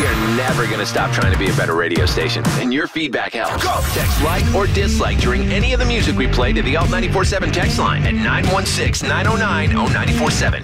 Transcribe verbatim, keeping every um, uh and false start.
We are never going to stop trying to be a better radio station, and your feedback helps. Go! Text like or dislike during any of the music we play to the Alt nine four seven text line at nine one six, nine oh nine, oh nine four seven.